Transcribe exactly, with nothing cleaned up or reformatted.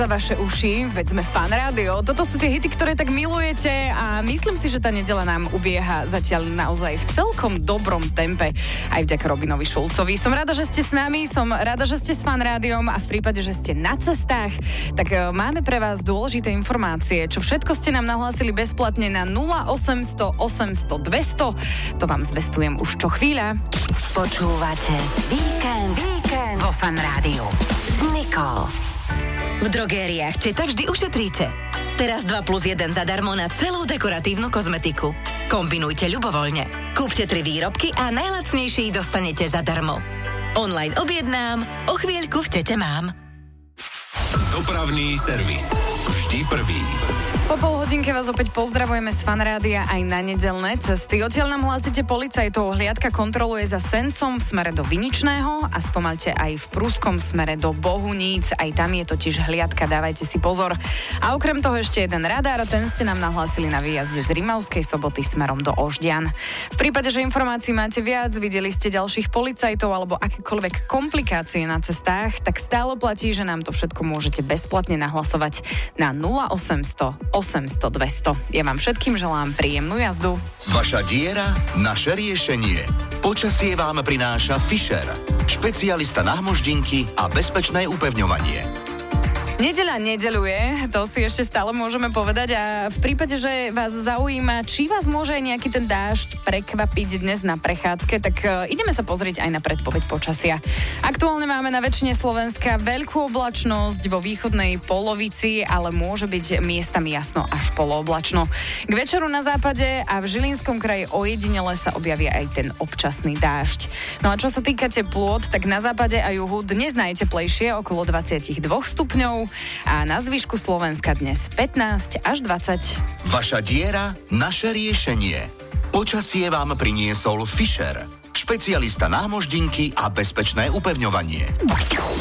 za vaše uši, veď sme Fan Rádio. Toto sú tie hity, ktoré tak milujete a myslím si, že tá nedeľa nám ubieha zatiaľ naozaj v celkom dobrom tempe. Aj vďaka Robinovi Šulcovi. Som rada, že ste s nami, som rada, že ste s Fan Rádiom a v prípade, že ste na cestách, tak máme pre vás dôležité informácie. Čo všetko ste nám nahlásili bezplatne na nula osemsto osemsto dvesto. To vám zvestujem už čo chvíľa. Počúvate Víkend, Víkend vo Fan Rádiu s Nikol. V drogériách Četa vždy ušetríte. Teraz dva plus jeden zadarmo na celú dekoratívnu kozmetiku. Kombinujte ľubovoľne. Kúpte tri výrobky a najlacnejší dostanete zadarmo. Online objednám, o chvíľku v Čete mám. Dopravný servis. Vždy prvý. Po pol hodinke vás opäť pozdravujeme z Fan Rádia aj na nedeľné cesty. Odtiaľ nám hlásite policajtov. Hliadka kontroluje za Sencom v smere do Viničného a spomalte aj v prúskom smere do Bohuníc. Aj tam je totiž hliadka, dávajte si pozor. A okrem toho ešte jeden radar, ten ste nám nahlásili na výjazde z Rimavskej Soboty smerom do Oždian. V prípade, že informácií máte viac, videli ste ďalších policajtov alebo akékoľvek komplikácie na cestách, tak stále platí, že nám to všetko môžete bezplatne nahlasovať na nula osemsto osemsto dvesto. Ja vám všetkým želám príjemnú jazdu. Vaša diera, naše riešenie. Počasie vám prináša Fischer, špecialista na hmoždinky a bezpečné upevňovanie. Nedeľa nedeľuje, to si ešte stále môžeme povedať a v prípade, že vás zaujíma, či vás môže nejaký ten dážď prekvapiť dnes na prechádzke, tak ideme sa pozrieť aj na predpoveď počasia. Aktuálne máme na väčšine Slovenska veľkú oblačnosť vo východnej polovici, ale môže byť miestami jasno až polooblačno. K večeru na západe a v Žilinskom kraji ojedinele sa objaví aj ten občasný dážď. No a čo sa týka teplôt, tak na západe a juhu dnes najteplejšie okolo dvadsaťdva stupňov a na zvyšku Slovenska dnes pätnásť až dvadsať. Vaša diera, naše riešenie. Počasie vám priniesol Fischer, špecialista na hmoždinky a bezpečné upevňovanie.